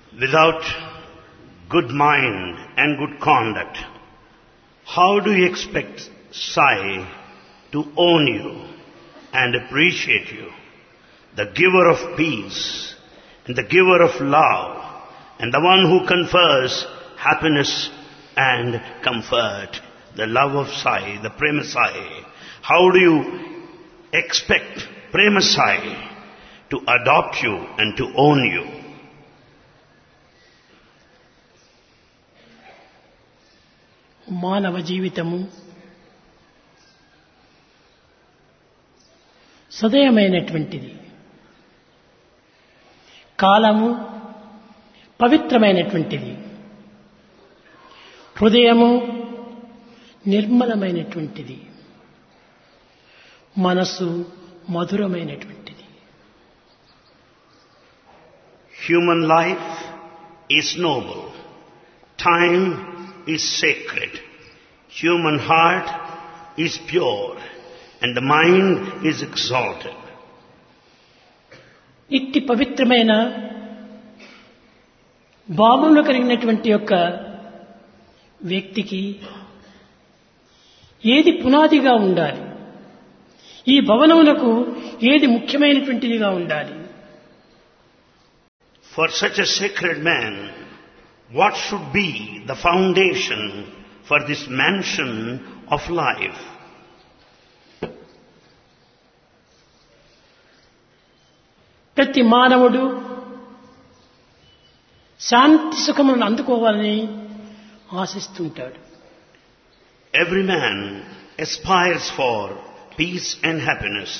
Without good mind and good conduct, how do you expect Sai to own you and appreciate you? The giver of peace and the giver of love and the one who confers happiness and comfort, the love of Sai, the Prema Sai. How do you expect Prema Sai to adopt you and to own you? మానవ జీవితము సదయమైనటువంటిది. కాలము పవిత్రమైనటువంటిది. హృదయము నిర్మలమైనటువంటిది. మనస్సు మధురమైనటువంటిది. Human life is noble. Time is sacred. Human heart is pure and the mind is exalted. ఇట్టి పవిత్రమైన భావములు కలిగినటువంటి యొక్క వ్యక్తికి ఏది పునాదిగా ఉండాలి, ఈ భవనమునకు ఏది ముఖ్యమైనటువంటిదిగా ఉండాలి? For such a sacred man, what should be the foundation for this mansion of life? ప్రతి మానవుడు శాంతి సుఖములను అందుకోవాలని ఆశిస్తుంటాడు. Every man aspires for peace and happiness.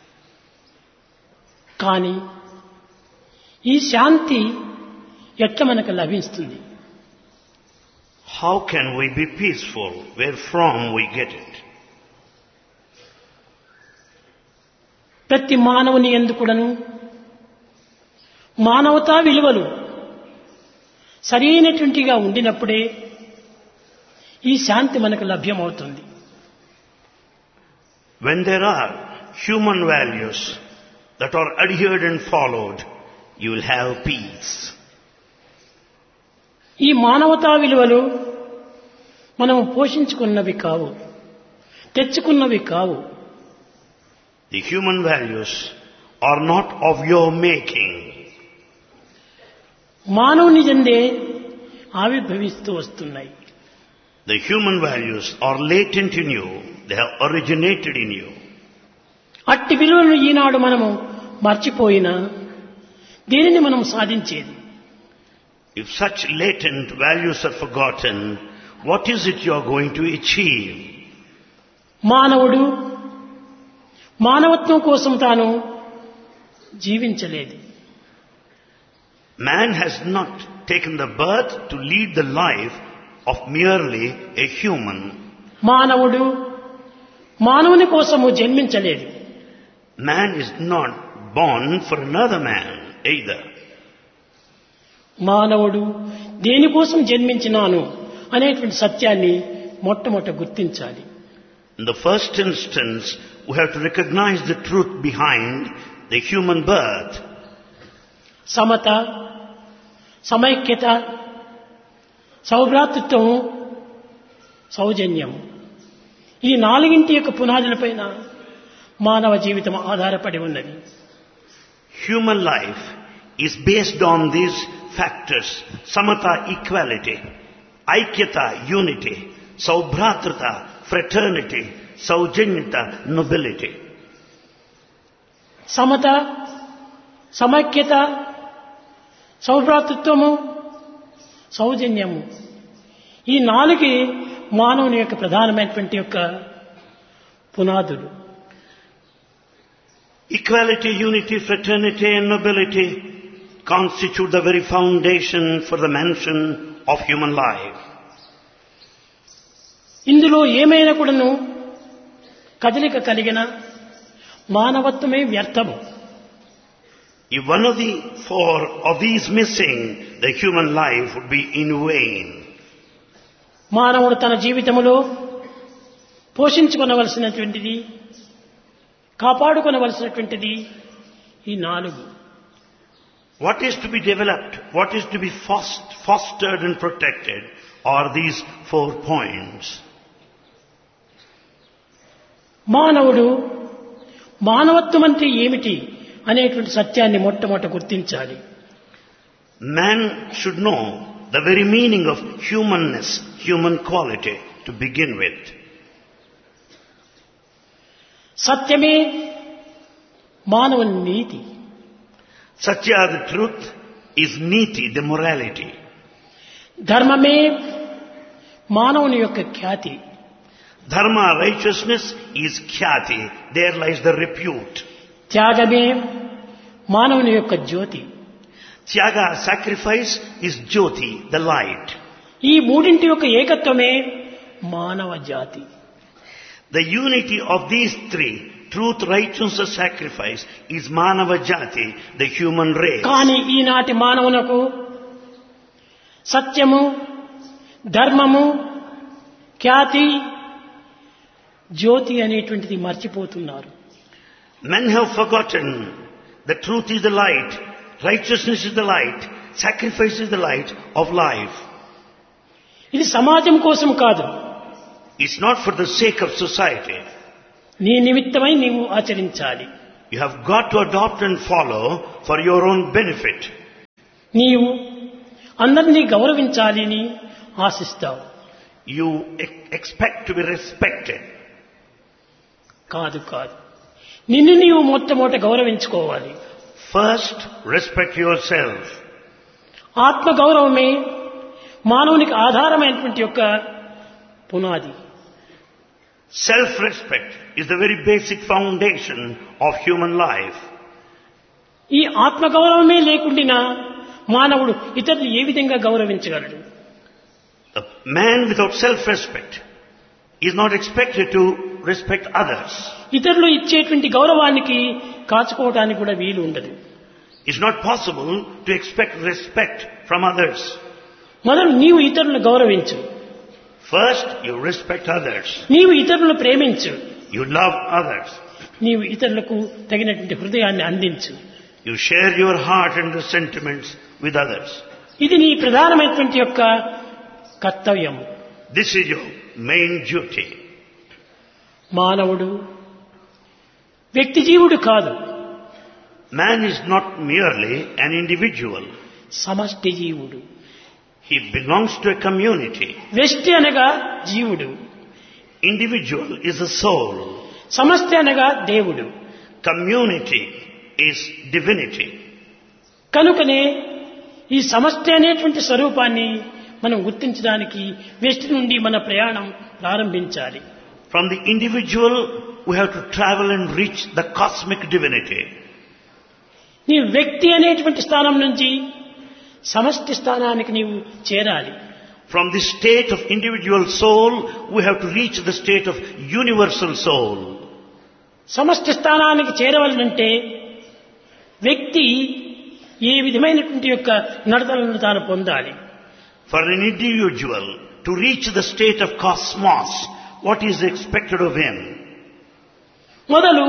కానీ ఈ శాంతి ఎట్లా మనకు లభిస్తుంది? How can we be peaceful? Where from we get it? ప్రతి మానవుని యందు కూడాను మానవతా విలువలు సరైనటువంటిగా ఉండినప్పుడే ఈ శాంతి మనకు లభ్యమవుతుంది. When there are human values that are adhered and followed, you will have peace. ఈ మానవతా విలువలు మనము పోషించుకున్నవి కావు, తెచ్చుకున్నవి కావు. The human values are not of your making. మానవుని యందే ఆవిర్భవిస్తూ వస్తున్నాయి. The human values are latent in you. They have originated in you. అట్టి విలువలను ఈనాడు మనము మర్చిపోయినా దీనిని మనం సాధించేది? If such latent values are forgotten, what is it you are going to achieve? మానవుడు మానవత్వం కోసం తాను జీవించలేదు. Man has not taken the birth to lead the life of merely a human. మానవుడు మానవుని కోసము జన్మించలేదు. Man is not born for another man either. మానవుడు దేనికోసం జన్మించినాను అనేటువంటి సత్యాన్ని మొట్టమొదట గుర్తించాలి. In the first instance, we have to recognize the truth behind the human birth. Samata, సమైక్యత, సౌభ్రాతృత్వము, సౌజన్యము, ఈ నాలుగింటి యొక్క పునాదులపైన మానవ జీవితం ఆధారపడి ఉన్నది. Human life is based on these factors: samata, equality; aikyata, unity; saubhratrata, fraternity; saujanyata, nobility. Samata, సమైక్యత, సౌభ్రాతృత్వము, సౌజన్యము, ఈ నాలుగే మానవుని యొక్క ప్రధానమైనటువంటి యొక్క పునాదులు. Equality, unity, fraternity and nobility constitute the very foundation for the mansion of human life. ఇందులో ఏమైనా కూడాను కదలిక కలిగిన మానవత్వమే వ్యర్థము. If one of the four of these missing, the human life would be in vain. మానవుడు తన జీవితములో పోషించుకొనవలసినటువంటిది, కాపాడుకొనవలసినటువంటిది ఈ నాలుగు. What is to be developed what is to be fostered and protected are these 4 points. మానవుడు మానవత్వం అంటే ఏమిటి అనేటువంటి సత్యాన్ని మొట్టమొదట గుర్తించాలి. Man should know the very meaning of humanness, human quality to begin with. సత్యమే మానవుని నీతి. Satya, the truth, is niti, the morality. ధర్మమే మానవుని యొక్క ఖ్యాతి. Dharma, righteousness, is khyati. There lies the repute. త్యాగమే మానవుని యొక్క జ్యోతి. Tyaga, sacrifice, is jyoti, the light. ఈ మూడింటి యొక్క ఏకత్వమే మానవ జాతి. The unity of these 3, truth, righteousness, sacrifice, is manava jati, the human race. కానీ ఈనాటి మానవునకు సత్యము, ధర్మము, ఖ్యాతి, జ్యోతి అనేటువంటిది మర్చిపోతున్నారు. Men have forgotten the truth is the light, righteousness is the light, sacrifice is the light of life. ఇది సమాజం కోసం కాదు. It's not for the sake of society. నీ నిమిత్తమై నీవు ఆచరించాలి. You have got to adopt and follow for your own benefit. నీవు అందరినీ గౌరవించాలి అని ఆశిస్తావు. You expect to be respected. కాదు కాదు, నిన్ను నీవు మొట్టమొదట గౌరవించుకోవాలి. First, respect yourself. ఆత్మ గౌరవమే మానవునికి ఆధారమైనటువంటి యొక్క పునాది. Self-respect is the very basic foundation of human life. ఈ ఆత్మ గౌరవమే లేకుండా మానవుడు ఇతరులు ఏ విధంగా గౌరవించగలడు? A man without self-respect is not expected to respect others. ఇతరులు ఇచ్చేటువంటి గౌరవానికి కాచుకోవడానికి కూడా వీలు ఉండదు. It's not possible to expect respect from others. మొదలు నీవు ఇతరులను గౌరవించు. First, you respect others. నీవు ఇతరులను ప్రేమించు. You love others. నీవు ఇతరులకు తగినటువంటి హృదయాన్ని అందించు. You share your heart and the sentiments with others. ఇది నీ ప్రధానమైనటువంటి యొక్క కర్తవ్యం. This is your main duty. మానవుడు వ్యక్తి జీవుడు కాదు. Man is not merely an individual. సమష్టి జీవుడు. He belongs to a community. వ్యష్టి అనగా జీవుడు. Individual is a soul. సమష్టి అనగా దేవుడు. Community is divinity. కనుకనే ఈ సమష్టి అనేటువంటి స్వరూపాన్ని మనం గుర్తించడానికి వ్యష్టి నుండి మన ప్రయాణం ప్రారంభించాలి. From the individual, we have to travel and reach the cosmic divinity. నీ వ్యక్తి అనేటువంటి స్థానం నుంచి సమష్టి స్థానానికి నీవు చేరాలి. From the state of individual soul, we have to reach the state of universal soul. సమష్టి స్థానానికి చేరవలనంటే వ్యక్తి ఏ విధమైనటువంటి యొక్క నడతలను తాను పొందాలి. For an individual to reach the state of cosmos, what is expected of him? మొదలు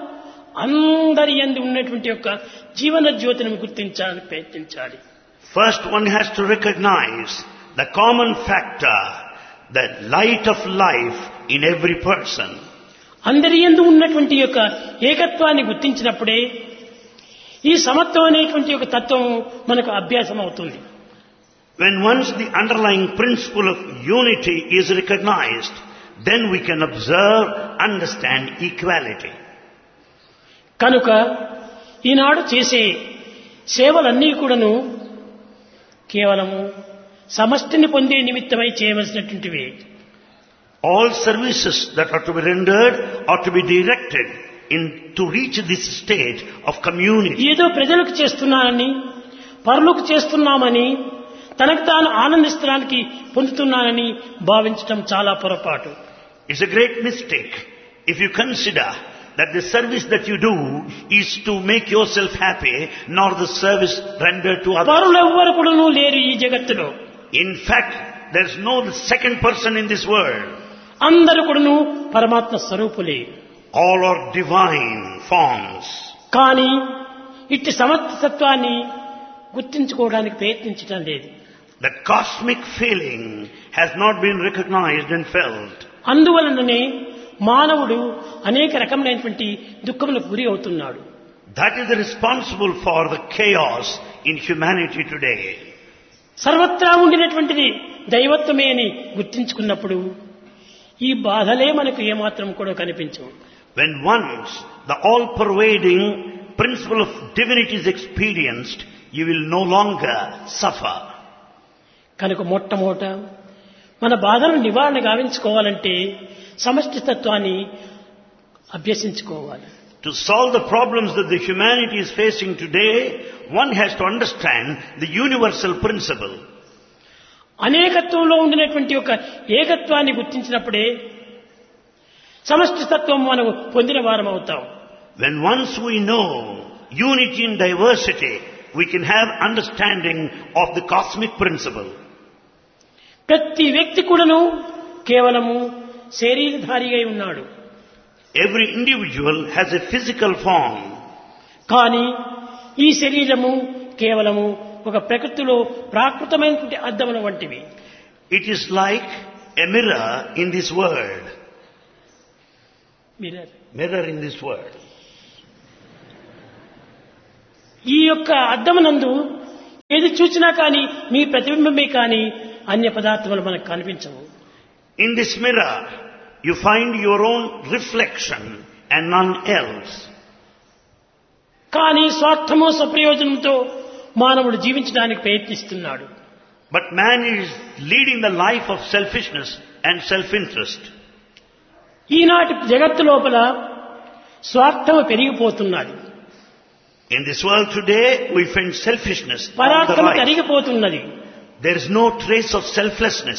అందరి యందు ఉన్నటువంటి యొక్క జీవన జ్యోతిని గుర్తించాలని ప్రయత్నించాలి. First, one has to recognize the common factor, the light of life in every person. అందరి యందు ఉన్నటువంటి యొక్క ఏకత్వాన్ని గుర్తించినప్పుడే ఈ సమత్వం అనేటువంటి యొక్క తత్వం మనకు అభ్యాసం అవుతుంది. When once the underlying principle of unity is recognized, then we can observe, understand equality. కనుక ఈనాడు చేసే సేవలన్నీ కూడాను కేవలము సమష్టిని పొందే నిమిత్తమై చేయవలసినటువంటివి. All services that are to be rendered are to be directed to reach this state of community. ఏదో ప్రజలకు చేస్తున్నానని, పరులకు చేస్తున్నామని, తనకు తాను ఆనందించడానికి పొందుతున్నానని భావించడం చాలా పొరపాటు. It's a great mistake if you consider that the service that you do is to make yourself happy, nor the service rendered to others. పరులెవ్వరు కూడాను లేరు ఈ జగత్తులో. In fact, there's no second person in this world. అందరూ కూడాను పరమాత్మ స్వరూపులే. All are divine forms. కానీ ఇట్టి సమత్వత్వాన్ని గుర్తించుకోవడానికి ప్రయత్నించడం లేదు. That cosmic feeling has not been recognized and felt. అందువలననే మానవుడు అనేక రకములైనటువంటి దుఃఖములకు గురి అవుతున్నాడు. That is responsible for the chaos in humanity today. సర్వత్రా ఉండినటువంటిది దైవత్వమే అని గుర్తించుకున్నప్పుడు ఈ బాధలే మనకు ఏమాత్రం కూడా కనిపించవు. When once the all-pervading principle of divinity is experienced, you will no longer suffer. కనుక మొట్టమొదట మన బాధలను నివారణ గావించుకోవాలంటే సమష్టి తత్వాన్ని అభ్యసించుకోవాలి. To solve the problems that the humanity is facing today, one has to understand the universal principle. అనేకత్వంలో ఉండినటువంటి ఒక ఏకత్వాన్ని గుర్తించినప్పుడే సమష్టి తత్వం మనం పొందిన వారం అవుతాం. When once we know unity in diversity, we can have understanding of the cosmic principle. ప్రతి వ్యక్తి కూడాను కేవలము శరీరధారిగా ఉన్నాడు. Every individual has a physical form. కానీ ఈ శరీరము కేవలము ఒక ప్రకృతిలో ప్రాకృతమైనటువంటి అద్దముల వంటివి. It is like a mirror in this world. Mirror in this world. ఈ యొక్క అద్దమునందు ఏది చూసినా కానీ మీ ప్రతిబింబమే కానీ అన్య పదార్థములు మనకు కనిపించవు. In this mirror, you find your own reflection and none else. కానీ స్వార్థము స్వప్రయోజనంతో మానవుడు జీవించడానికి ప్రయత్నిస్తున్నాడు. But man is leading the life of selfishness and self-interest. ఈనాటి జగత్తు లోపల స్వార్థము పెరిగిపోతున్నది. In this world today, we find selfishness on the పరార్థము rise. తరిగిపోతున్నది. There is no trace of selflessness.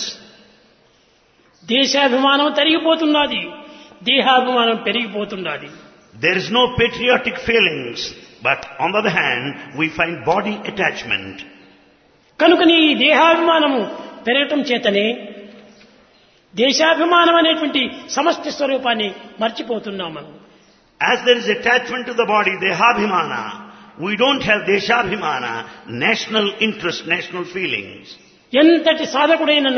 దేశాభిమానం తరిగిపోతున్నది. దేహాభిమానం పెరిగిపోతున్నది. There is no patriotic feelings, but on the other hand, we find body attachment. కనుకని ఈ దేహాభిమానము పెరగటం చేతనే దేశాభిమానం అనేటువంటి సమష్టి స్వరూపాన్ని మర్చిపోతున్నాం మనం. As there is attachment to the body, Dehabhimana, we don't have Deshabhimana, national interest, national feelings. ఎంతటి సాధకుడైనను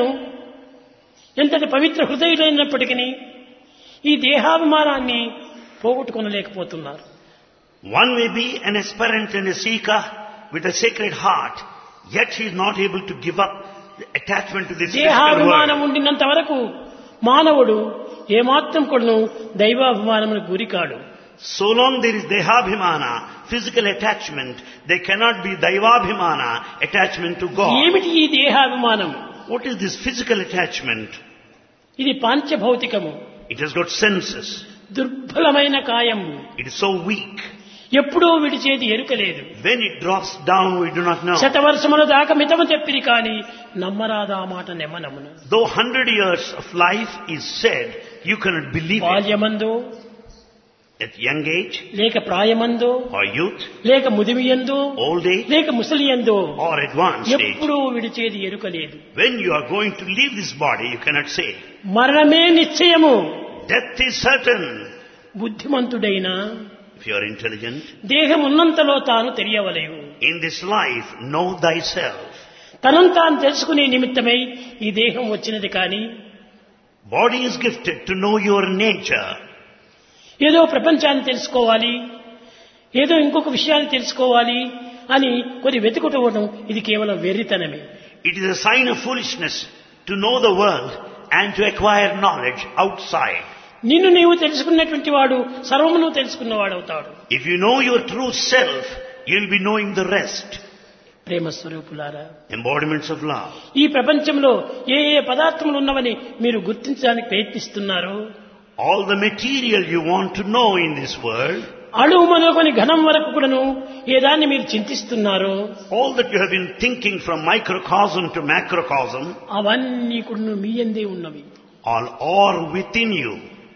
ఎంతటి పవిత్ర హృదయుడైనప్పటికీ ఈ దేహాభిమానాన్ని పోగొట్టుకొనలేకపోతున్నారు. One may be an aspirant and a seeker with a sacred heart, yet he is not able to give up the attachment to this physical దేహాభిమానం world. ఉండినంత వరకు మానవుడు ఏమాత్రం కూడాను దైవాభిమానములకు గురికాడు. So long there is Dehabhimana, physical attachment, there cannot be Daivabhimana, attachment to God. ఏమిటి ఈ దేహాభిమానం? What is this physical attachment? ఇది పాంచభౌతికము. It has got senses. దుర్బలమైన కాయం. It is so weak. ఎప్పుడూ విడిచేది ఎరుకలేదు. When it drops down, we do not know. శతవర్షముల దాకా మితము తెప్పిరి కాని నమ్మరాదా మాట నెమ్మనమును. Though 100 years of life is said, you cannot believe it. బాల్యమందో At young age, లేక ప్రాయమందో or youth, లేక ముదిమియందో old age, లేక ముసలియందో or advanced age. ఎప్పుడూ విడిచేది ఎరుకలేదు. When you are going to leave this body, you cannot say. మరణమే నిశ్చయము. Death is certain. బుద్ధిమంతుడైనా If you are intelligent, దేహం ఉన్నంతలో తాను తెలియవలేవు. in this life, know thyself. తనను తాను తెలుసుకునే నిమిత్తమై ఈ దేహం వచ్చినది కానీ Body is gifted to know your nature. ఏదో ప్రపంచాన్ని తెలుసుకోవాలి, ఏదో ఇంకొక విషయాన్ని తెలుసుకోవాలి అని కొన్ని వెతుకుటం ఇది కేవలం వెర్రితనమే. It is a sign of foolishness to know the world and to acquire knowledge outside. నిన్ను నీవు తెలుసుకున్నటువంటి వాడు సర్వమును తెలుసుకున్నవాడు అవుతాడు. If you know your true self, you'll be knowing the rest. ప్రేమ స్వరూపులారా, Embodiments of love. ఈ ప్రపంచంలో ఏ ఏ పదార్థములు ఉన్నవని మీరు గుర్తించడానికి ప్రయత్నిస్తున్నారో All the material you want to know in this world, అణువు మొదలుకొని ఘనం వరకు కూడాను ఏ దాన్ని మీరు చింతిస్తున్నారో all that you have been thinking from microcosm to macrocosm, అవన్నీ కూడాను మీ యందే ఉన్నవి. all are within you.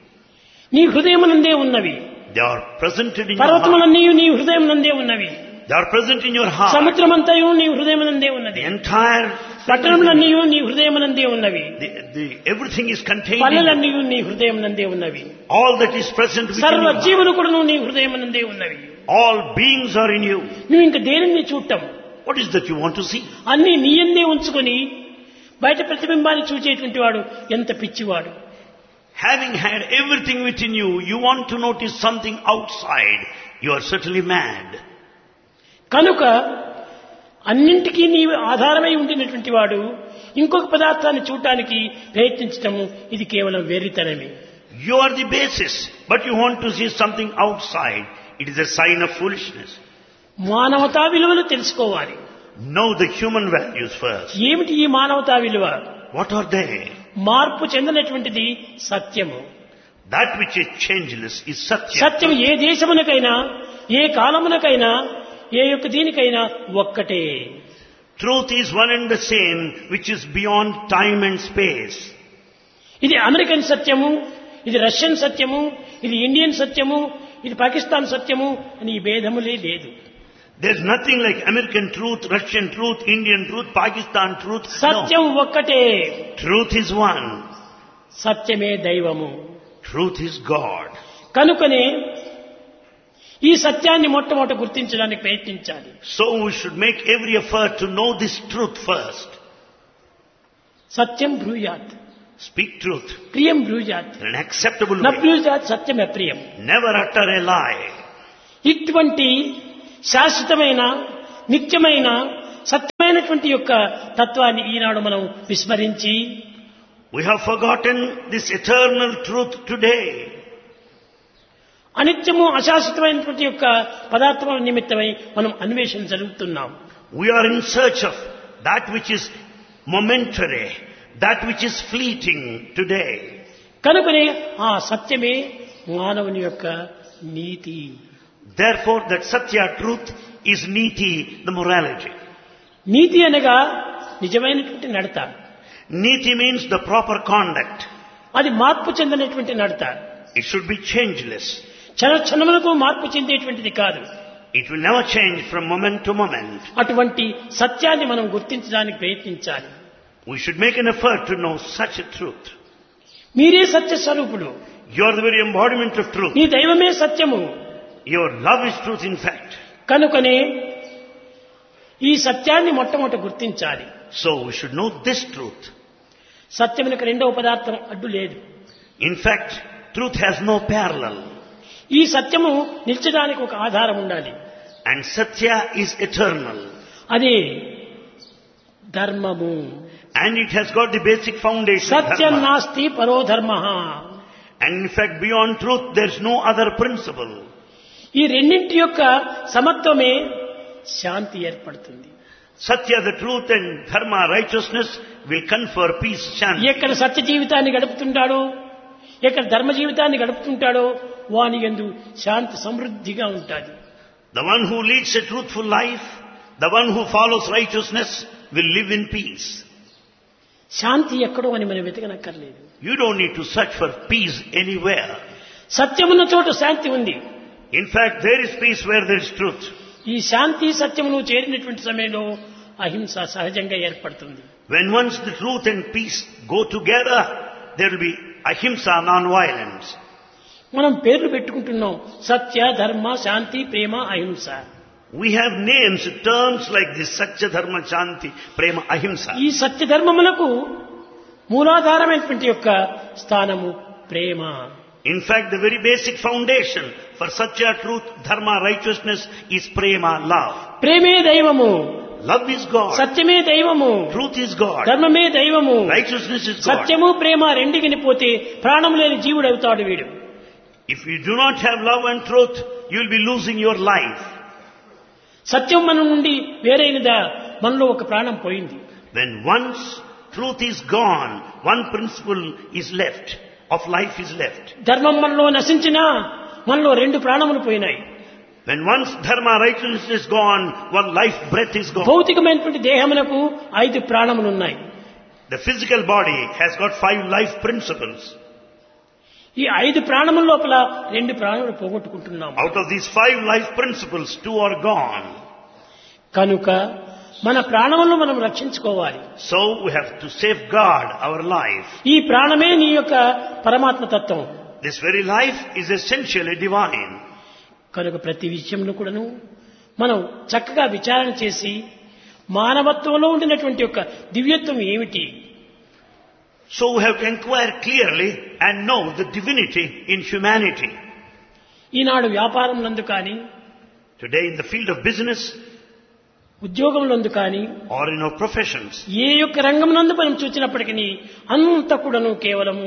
నీ హృదయమునందే ఉన్నవి. They are presented in your heart. పర్వతములన్నీ నీ హృదయమునందే ఉన్నవి. They are present in your heart. సముద్రమంతయు నీ హృదయమునందే ఉన్నది. The entire పట్టణములన్నీ నీ హృదయమునందే ఉన్నవి. everything is contained in you. పల్లెలన్నీ నీ హృదయమునందే ఉన్నవి. All that is present within సర్వ you. జీవులు కూడా నీ హృదయమునందే ఉన్నవి. All beings are in you. నువ్వు ఇంక దేనిని చూడటం? What is that you want to see? అన్ని నీయన్నే ఉంచుకొని బయట ప్రతిబింబాన్ని చూచేటువంటి వాడు ఎంత పిచ్చివాడు. Having had everything within you, you want to notice something outside. You are certainly mad. కనుక అన్నింటికీ నీవు ఆధారమై ఉండినటువంటి వాడు ఇంకొక పదార్థాన్ని చూడటానికి ప్రయత్నించటము ఇది కేవలం వెర్రితనమే. You are the basis, but you want to see something outside. It is a sign of foolishness. మానవతా విలువలు తెలుసుకోవాలి. Know the human values first. ఏమిటి ఈ మానవతా విలువ? What are they? మార్పు చెందినటువంటిది సత్యము. That which is changeless is Satya. సత్యం ఏ దేశమునకైనా ఏ కాలమునకైనా ఏ యొక్క దీనికైనా ఒక్కటే. Truth is one and the same, which is beyond time and space. ఇది అమెరికన్ సత్యము, ఇది రష్యన్ సత్యము, ఇది ఇండియన్ సత్యము, ఇది పాకిస్తాన్ సత్యము అని ఈ భేదములే లేదు. There's nothing like American truth, Russian truth, Indian truth, Pakistan truth. సత్యం ఒక్కటే. Truth is one. సత్యమే దైవము. Truth is God. కనుకనే ఈ సత్యాన్ని మొట్టమొదట గుర్తించడానికి ప్రయత్నించాలి. So we should make every effort to know this truth first. Satyam బ్రూయాత్. Speak truth. ప్రియం బ్రూయాత్. In an acceptable న way. బ్రూయాత్ Satyam అప్రియం. Never utter a lie. ఇటువంటి శాశ్వతమైన నిత్యమైన సత్యమైనటువంటి యొక్క తత్వాన్ని ఈనాడు మనం విస్మరించి We have forgotten this eternal truth today. అనిత్యము అశాశ్వతమైనటువంటి యొక్క పదార్థముల నిమిత్తమై మనం అన్వేషణ జరుగుతున్నాం. We are in search of that which is momentary, that which is fleeting today. కనుకనే ఆ సత్యమే మానవుని యొక్క నీతి. Therefore, that Satya truth is Niti, the morality. నీతి అనగా నిజమైనటువంటి నడత. Niti means the proper conduct. అది మార్పు చెందినటువంటి నడత. It should be changeless. క్షణములకు మార్పు చెందేటువంటిది కాదు. It will never change from moment to moment. అటువంటి సత్యాన్ని మనం గుర్తించడానికి ప్రయత్నించాలి. We should make an effort to know such a truth. మీరే సత్య స్వరూపుడు. You are the very embodiment of truth. నీ దైవమే సత్యము. Your love is truth in fact. కనుకనే ఈ సత్యాన్ని మొట్టమొదట గుర్తించాలి. So we should know this truth. సత్యమునకు రెండవ పదార్థం అడ్డు లేదు. In fact, truth has no parallel. ఈ సత్యము నిల్చడానికి ఒక ఆధారం ఉండాలి. And Satya is eternal. అదే ధర్మము. And it has got the basic foundation. Satyam Dharma. నాస్తి పరో ధర్మః. And in fact, beyond truth, there is no other principle. ఈ రెండింటి యొక్క సమత్వమే శాంతి ఏర్పడుతుంది. Satya, the truth, and Dharma, righteousness, will confer peace, shanti. ఎక్కడ సత్య జీవితాన్ని గడుపుతుంటాడో, ఎక్కడ ధర్మ జీవితాన్ని గడుపుతుంటాడో వాని యందు శాంతి సమృద్ధిగా ఉంటుంది. The one who leads a truthful life, the one who follows righteousness, will live in peace. శాంతి ఎక్కడో అని మనం వెతకనక్కర్లేదు. You don't need to search for peace anywhere. సత్యమున్న చోట శాంతి ఉంది. In fact, there is peace where there is truth. ఈ శాంతి సత్యమును చేరినటువంటి సమయంలో అహింస సహజంగా ఏర్పడుతుంది. When once the truth and peace go together, there will be ahimsa, non-violence. మనం పేర్లు పెట్టుకుంటున్నాం. సత్య, ధర్మ, శాంతి, ప్రేమ, అహింస. We have names, terms like this, Satya, Dharma, Shanti, Prema, Ahimsa. ఈ సత్య ధర్మములకు మూలాధారమైనటువంటి యొక్క స్థానము ప్రేమ. In fact, the very basic foundation for Satya, truth, Dharma, righteousness is Prema, love. ప్రేమే దైవము. Love is God. సత్యమే దైవము. Truth is God. ధర్మమే దైవము. Righteousness is God. సత్యము ప్రేమ రెండిగిని పోతే ప్రాణం లేని జీవుడు అవుతాడు వీడు. If you do not have love and truth, you will be losing your life. సత్యం మన నుండి వేరైనదా మనలో ఒక ప్రాణం పోయింది. When once truth is gone, one principle is left, of life is left. ధర్మం మనలో నశించినా మనలో రెండు ప్రాణములు పోయినాయి. When once Dharma, righteousness is gone, one life breath is gone. భౌతికమైనటువంటి దేహమునకు 5 ప్రాణములు ఉన్నాయి. The physical body has got 5 life principles. ఈ 5 ప్రాణముల లోపల 2 ప్రాణములు పోగొట్టుకుంటున్నాము. Out of these 5 life principles, 2 are gone. కనుక మన ప్రాణములను మనం రక్షించుకోవాలి. So we have to safeguard our life. ఈ ప్రాణమే నీ యొక్క పరమాత్మ తత్వం. This very life is essentially divine. కనుక ప్రతి విషయంలో కూడాను మనం చక్కగా విచారణ చేసి మానవత్వంలో ఉండినటువంటి యొక్క దివ్యత్వం ఏమిటి? So we have to inquire clearly and know the divinity in humanity. ఈనాడు వ్యాపారం నందు కానీ, Today in the field of business ఉద్యోగం నందు కానీ, or in our professions, ఏ యొక్క రంగం నందు మనం చూసినప్పటికీ అంత కూడాను కేవలము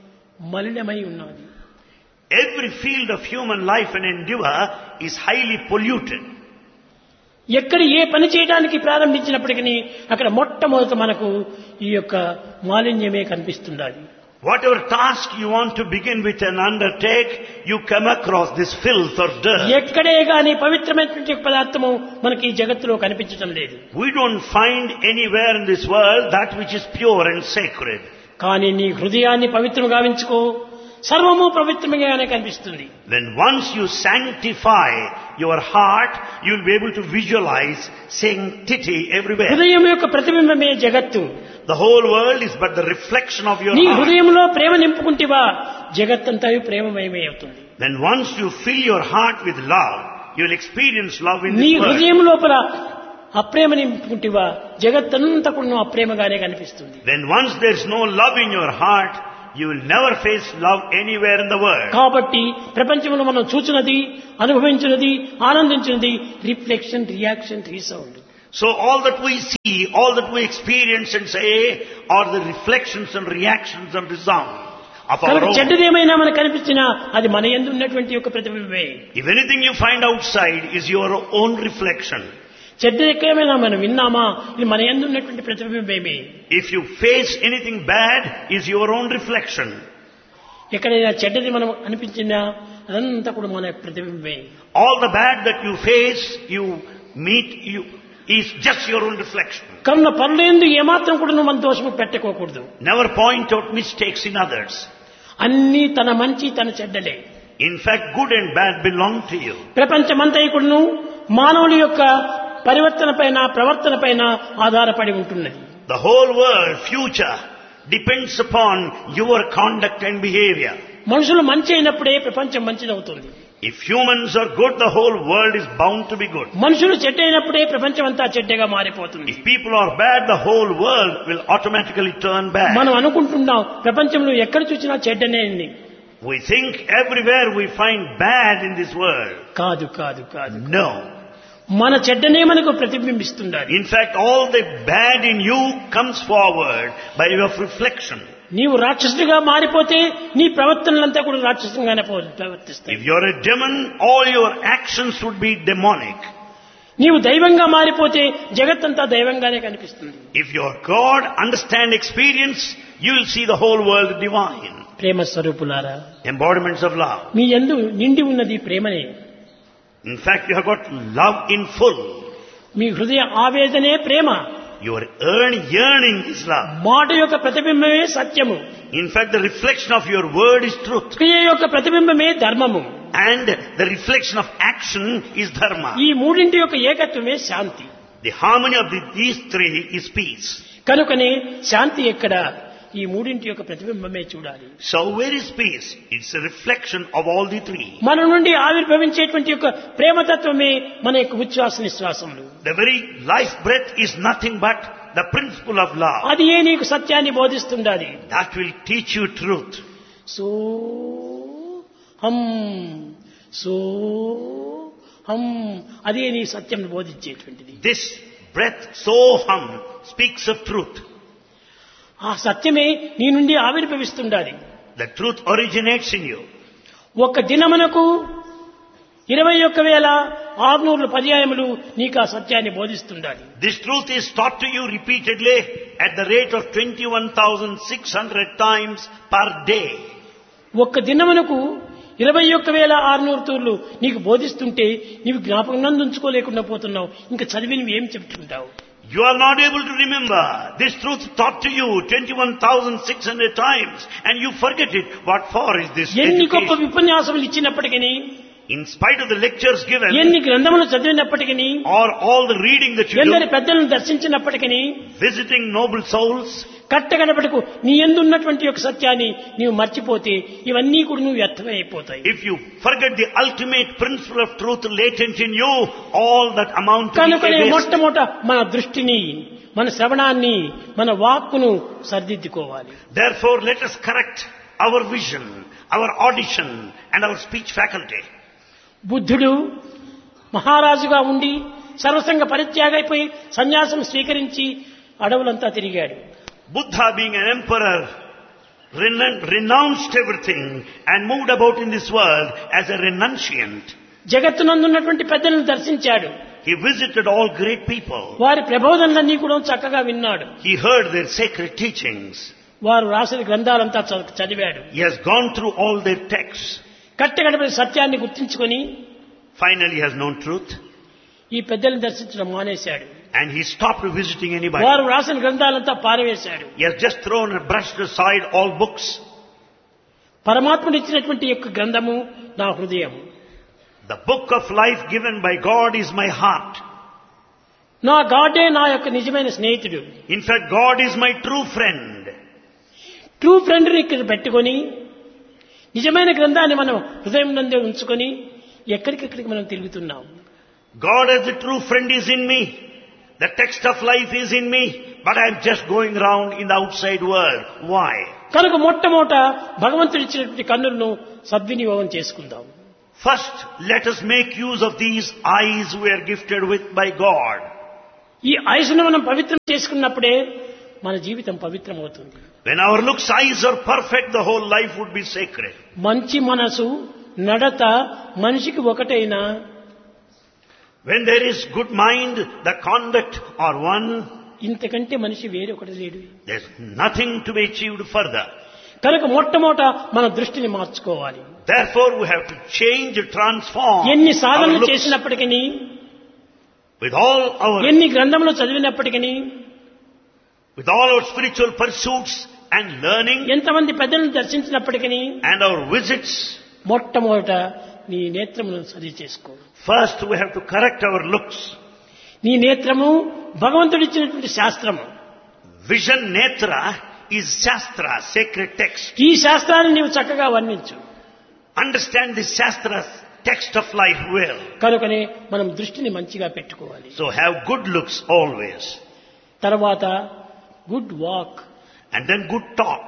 మలినమై ఉన్నది. every field of human life and endeavor is highly polluted. ఎక్కడ ఏ పని చేయడానికి ప్రారంభించినప్పటికీ అక్కడ మొట్టమొదట మనకు ఈ యొక్క మాలిన్యమే కనిపిస్తుండాలి. Whatever task you want to begin with and undertake, you come across this filth or dirt. ఎక్కడే గాని పవిత్రమైనటువంటి పదార్థము మనకి ఈ జగత్తులో కనిపించడం లేదు. We don't find anywhere in this world that which is pure and sacred. కానీ నీ హృదయాన్ని పవిత్రం గావించుకో, సర్వము పవిత్రంగానే కనిపిస్తుంది. When once you sanctify your heart, you will be able to visualize sanctity everywhere. హృదయం యొక్క ప్రతిబింబమే జగత్తు. The whole world is but the reflection of your నీ heart. హృదయంలో ప్రేమ నింపుకుంటేవా జగత్తంతా ప్రేమమయమే అవుతుంది. Then once you fill your heart with love, you will experience love in నీ this world. హృదయం లోపల అప్రేమ నింపుకుంటేవా జగత్తంతా కూడా అప్రేమగానే కనిపిస్తుంది. Then once there is no love in your heart, you will never face love anywhere in the world. కాబట్టి ప్రపంచంలో మనం చూచినది, అనుభవించినది, ఆనందించినది reflection, reaction, resound. So all that we see, all that we experience and say are the reflections and reactions and resound of our own. చెడ్డదేమైనా మనకు కనిపించినా అది మన యందు ఉన్నటువంటి యొక్క ప్రతిబింబమే. If anything you find outside is your own reflection. చెడ్డదేమైనా మనం విన్నామా ఇది మన యందు ఉన్నటువంటి ప్రతిబింబమే. If you face anything bad, is your own reflection. ఎక్కడైనా చెడ్డది మనం అనిపించినా అదంతా కూడా మన ప్రతిబింబమే. All the bad that you face, you meet, you is just your own reflection. కనుక పనులందు ఏమాత్రం కూడా మన దోషము పెట్టుకోకూడదు. Never point out mistakes in others. అన్నీ తన మంచి తన చెడ్డలే. In fact, good and bad belong to you. ప్రపంచమంతా కూడాను మానవుల యొక్క పరివర్తన పైన, ప్రవర్తన పైన ఆధారపడి ఉంటున్నది. The whole world, future, depends upon your conduct and behavior. మనుషులు మంచి అయినప్పుడే ప్రపంచం మంచిదవుతుంది. If humans are good, the whole world is bound to be good. మనుషులు చెడ్డ అయినప్పుడే ప్రపంచం అంతా చెడ్డగా మారిపోతుంది. If people are bad, the whole world will automatically turn bad. మనం అనుకుంటున్నాం ప్రపంచంలో ఎక్కడ చూసినా చెడ్డనే ఉంది. We think everywhere we find bad in this world. కాదు కాదు కాదు. No. మన చెడ్డనే మనకు ప్రతిబింబిస్తుండాలి. In fact, all the bad in you comes forward by way of reflection. నీవు రాక్షసుడిగా మారిపోతే నీ ప్రవర్తనలంతా కూడా రాక్షసంగానే ప్రవర్తిస్తాయి. If you're a demon, all your actions would be demonic. నీవు దైవంగా మారిపోతే జగత్తంతా దైవంగానే కనిపిస్తుంది. If you're God, understand experience, you will see the whole world divine. ప్రేమ స్వరూపులారా, Embodiments of love. మీ యందు నిండి ఉన్నది ప్రేమనే. In fact, you have got love in full. మీ హృదయ ఆవేదనే ప్రేమ. Your yearning is love. మాట యొక్క ప్రతిబింబమే సత్యము. In fact, the reflection of your word is truth. క్రియ యొక్క ప్రతిబింబమే ధర్మము. And the reflection of action is dharma. ఈ మూడింటి యొక్క ఏకత్వమే శాంతి. The harmony of these three is peace. కనుకనే శాంతి ఎక్కడ? ఈ మూడింటి యొక్క ప్రతిబింబమే చూడాలి. So where is peace? It's a reflection of all the three. మన నుండి ఆవిర్భవించేటువంటి యొక్క ప్రేమతత్వమే మన యొక్క ఉచ్ఛ్వాస నిశ్వాసములు. The very life breath is nothing but the principle of love. అది ఏ నీకు సత్యాన్ని బోధిస్తుండాలి. That will teach you truth. So హం సో హం అదే నీ సత్యం బోధించేటువంటిది. This breath, soham, speaks of truth. ఆ సత్యమే నీ నుండి ఆవిర్భవిస్తుండాలి. The truth originates in you. ఒక దినమునకు 21,600 పర్యాయములు నీకు ఆ సత్యాన్ని బోధిస్తుండాలి. This truth is taught to you repeatedly at the rate of 21,600 times per day. ఒక్క దినమునకు 21,600 తూర్లు నీకు బోధిస్తుంటే నీవు జ్ఞాపకం నందుంచుకోలేకుండా పోతున్నావు. ఇంకా చదివి నువ్వు ఏం చెప్తుంటావు? You are not able to remember this truth taught to you 21,600 times and you forget it. What for is this ఎన్ని గొప్ప education? విపన్యాసములు ఇచ్చినప్పటికీ In spite of the lectures given, ఎన్ని గ్రంథములు చదివినప్పటికీ, or all the reading that you ఎందరి do, పెద్దలను దర్శించినప్పటికీ, visiting noble souls, కట్టగడపటకు నీ యందున్నటువంటి యొక్క సత్యాన్ని నీవు మర్చిపోతే ఇవన్నీ కూడా నువ్వు వ్యర్థమైపోతాయి. if you forget the ultimate principle of truth latent in you, all that amount to కనుకనే be a waste. మొట్టమొదట మన దృష్టిని, మన శ్రవణాన్ని, మన వాక్కును సరిదిద్దుకోవాలి. Therefore, let us correct our vision, our audition, and our speech faculty. బుద్ధుడు మహారాజుగా ఉండి సర్వసంగ పరిత్యాగైపోయి సన్యాసం స్వీకరించి అడవులంతా తిరిగాడు. Buddha, being an emperor, renounced everything and moved about in this world as a renunciant. జగత్తునందున్నటువంటి పెద్దలను దర్శించాడు. He visited all great people. వారి ప్రబోధనలన్నీ కూడా చక్కగా విన్నాడు. He heard their sacred teachings. వారు రాసిన గ్రంథాలంతా చదివాడు. He has gone through all their texts. కట్టగడపడి సత్యాన్ని గుర్తించుకొని Finally, he has known truth. ఈ పెద్దలను దర్శించడం మానేశాడు. And he stopped visiting anybody. వారు రాసిన గ్రంథాలంతా పారవేశాడు. He has just thrown and brushed aside all books. పరమాత్ముడు ఇచ్చినటువంటి యొక్క గ్రంథము నా హృదయం. The book of life given by God is my heart. నా గాడే నా యొక్క నిజమైన స్నేహితుడు. In fact, God is my true friend. True ఫ్రెండ్ని ఇక్కడ పెట్టుకొని నిజమైన గ్రంథాన్ని మనం హృదయం నందే ఉంచుకొని ఎక్కడికెక్కడికి మనం తిరుగుతున్నాం. God as the true friend is in me. The text of life is in me. But I am just going around in the outside world. Why? కనుక మొట్టమొదట భగవంతుడు ఇచ్చినటువంటి కన్నులను సద్వినియోగం చేసుకుందాం. First, let us make use of these eyes we are gifted with by God. ఈ ఐసును మనం పవిత్రం చేసుకున్నప్పుడే మన జీవితం పవిత్రమవుతుంది. When our looks, eyes are perfect, the whole life would be sacred. మంచి మనసు, నడత మనిషికి ఒకటైనా, When there is good mind, the conduct are one. ఇంతకంటే మనిషి వేరే ఒకటి లేడు. There's nothing to be achieved further. కనుక మొట్టమొదట మన దృష్టిని మార్చుకోవాలి. Therefore, we have to change, transform ఎన్ని our సాధనలు looks. చేసినప్పటికీ, With all ఎన్ని గ్రంథములు చదివినప్పటికీ, with all our spiritual pursuits and learning ఎంతమంది పెద్దలను దర్శించినప్పటికీ, and our visits, మొట్టమొదట నీ నేత్రములను సరి చేసుకో. first we have to correct our looks. నీ నేత్రము భగవంతుడిచ్చినటువంటి శాస్త్రము. Vision netra is Shastra, sacred text. ఈ శాస్త్రాన్ని నీవు చక్కగా వర్ణించు. Understand this Shastra's text of life well. కనుకనే మనం దృష్టిని మంచిగా పెట్టుకోవాలి. So have good looks always. తర్వాత good walk, And then good talk.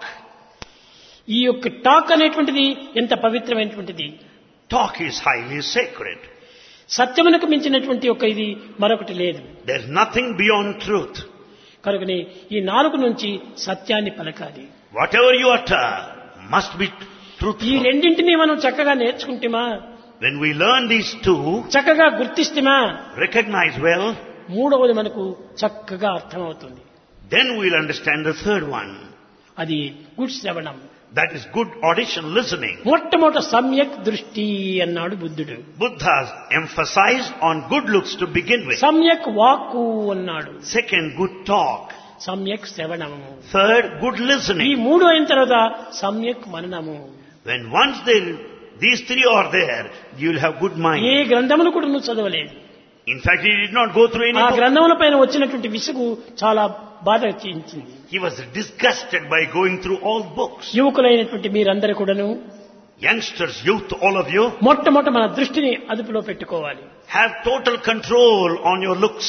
ఈ యొక్క టాక్ అనేటువంటిది ఎంత పవిత్రమైనటువంటిది. Talk is highly sacred. సత్యమునకు మించినటువంటి ఒక ఇది మరొకటి లేదు. There's nothing beyond truth. కనుకనే ఈ నాలుగు నుంచి సత్యాన్ని పలకాలి. Whatever you utter must be ఈ truthful. రెండింటినీ మనం చక్కగా నేర్చుకుంటేమా, When we learn these two, చక్కగా గుర్తిస్తేమా, recognize well, మూడవది మనకు చక్కగా అర్థమవుతుంది. then we'll understand the third one. అది గుడ్ శ్రవణం. That is good audition, listening. మొట్టమొదట సమ్యక్ దృష్టి అన్నాడు బుద్ధుడు. Buddha emphasized on good looks to begin with. సమ్యక్ వాక్కు అన్నాడు. Second, good talk. సమ్యక్ శ్రవణము. Third, good ఈ listening. మూడు అయిన తర్వాత సమ్యక్ మననము. When once these three are there, you'll have good A mind. గ్రంథములు కూడా నువ్వు చదవలేదు. In fact, he did not go through any ఆ book. గ్రంథముల పైన వచ్చినటువంటి విసుగు చాలా బాధ చేయించింది. He was disgusted by going through all books. యువకులైనటువంటి మీరందరూ కూడాను Youngsters, youth, all of you, మొట్టమొదట మన దృష్టిని అదుపులో పెట్టుకోవాలి. have total control on your looks.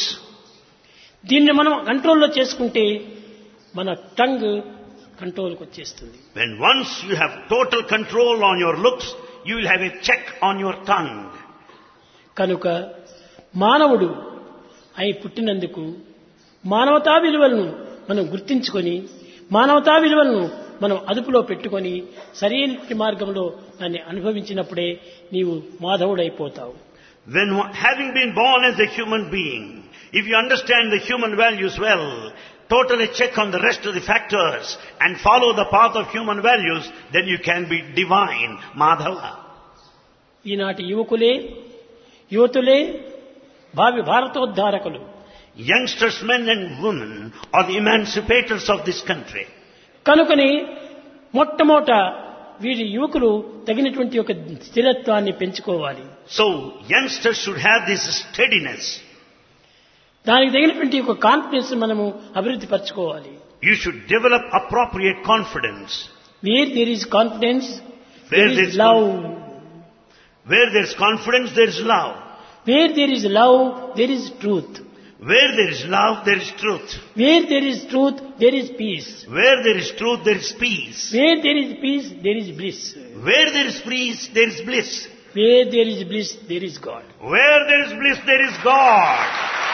దీన్ని మనం కంట్రోల్లో చేసుకుంటే మన టంగ్ కంట్రోల్కి వచ్చేస్తుంది. When once you have total control on your looks, you will have a check on your tongue. కనుక మానవుడు అయి పుట్టినందుకు మానవతా విలువలను మనం గుర్తించుకొని, మానవతా విలువలను మనం అదుపులో పెట్టుకొని సరైన మార్గంలో దాన్ని అనుభవించినప్పుడే నీవు మాధవుడైపోతావు. When having been born as a human being, if you understand the human values well, totally check on the rest of the factors and follow the path of human values, then you can be divine, Madhava. ఈనాటి యువకులే, యువతులే భావి భారతోద్ధారకులు. Youngsters, men and women are the emancipators of this country. కనుకని మొట్టమొదట వీరి యువకులు తగినటువంటి ఒక స్థిరత్వాన్ని పెంచుకోవాలి. So youngsters should have this steadiness. దానికి తగినటువంటి ఒక కాన్ఫిడెన్స్ మనము అభివృద్ధి పరచుకోవాలి. You should develop appropriate confidence. Where there is confidence, Where there there is is love. Where there is confidence, there is love. Where there is love, there is truth. Where there is love, there is truth. Where there is truth, there is peace. Where there is truth, there is peace. Where there is peace, there is bliss. Where there is peace, there is bliss. Where there is bliss, there is God. Where there is bliss, there is God.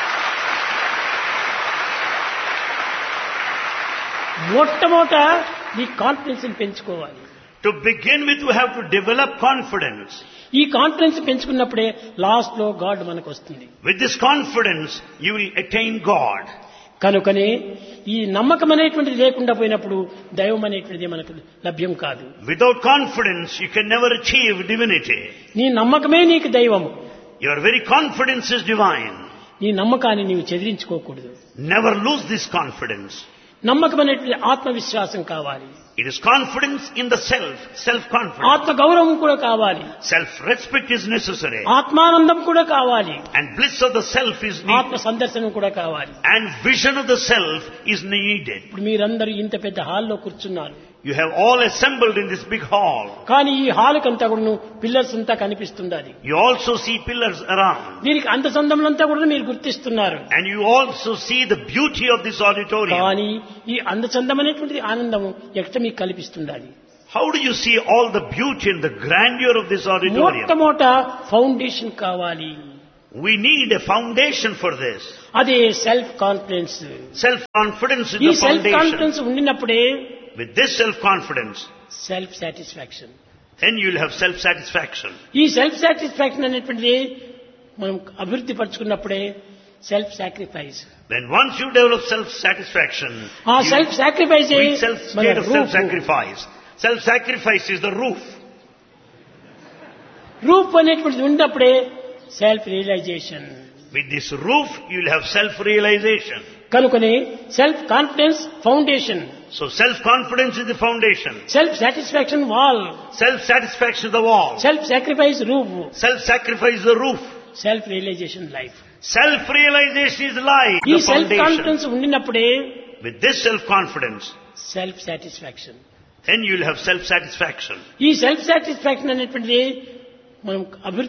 మొట్టమొదట ఈ confidence పెంచుకోవాలి. To begin with, we have to develop confidence. ఈ confidence పెంచుకున్నప్పుడే last లో God మనకు వస్తుంది. With this confidence, you will attain God. కనుకనే ఈ నమ్మకం అనేటువంటిది లేకుండా పోయినప్పుడు దైవం అనేటువంటిది మనకు లభ్యం కాదు. Without confidence, you can never achieve divinity. నీ నమ్మకమే నీకు దైవము. Your very confidence is divine. నీ నమ్మకాన్ని నీవు చెదిరించుకోకూడదు. Never lose this confidence. నమ్మకం అనేటువంటి ఆత్మవిశ్వాసం కావాలి. It is confidence in the self-confidence. ఆత్మ గౌరవం కూడా కావాలి. Self-respect is necessary. ఆత్మానందం కూడా కావాలి. And bliss of the self is ఆత్మ needed. సందర్శనం కూడా కావాలి. And vision of the self is needed. ఇప్పుడు మీరందరూ ఇంత పెద్ద హాల్లో కూర్చున్నారు. You have all assembled in this big hall. కానీ ఈ హాల్ కంతా కూడా పిల్లర్స్ అంతా కనిపిస్తున్నది. You also see pillars around. దీనికి అందచందములంతా కూడా మీరు గుర్తిస్తున్నారు. And you also see the beauty of this auditorium. కానీ ఈ అందచందం అనేటువంటిది ఆనందము ఎక్కడ మీకు కల్పిస్తున్నది. How do you see all the beauty and the grandeur of this auditorium? మొట్టమొదట ఫౌండేషన్ కావాలి. We need a foundation for this. అదే సెల్ఫ్ కాన్ఫిడెన్స్. Self-confidence is ఈ the సెల్ఫ్ foundation. కాన్ఫిడెన్స్ ఉండినప్పుడే With this self-confidence, self satisfaction. then you will have self-satisfaction. ఈ self satisfaction అనేటువంటిది మనం అభివృద్ధి పరచుకున్నప్పుడే self sacrifice. Then once you develop self-satisfaction, ఆ you self sacrifice reach state of self-sacrifice. Self-sacrifice is the roof. రూప్ అనేటువంటిది ఉన్నప్పుడే self realisation. With this roof, you will have self-realization. కనుకనే self confidence foundation. So self-confidence is the foundation. Self satisfaction wall. Self-satisfaction is the wall. Self sacrifice roof. Self-sacrifice is the roof. Self realisation life. Self-realization is life, ఈ the self foundation. Confidence ఉండినప్పుడే With this self-confidence, self satisfaction. then you will have self-satisfaction. ఈ self satisfaction అనేటువంటిది మనం అభివృద్ధి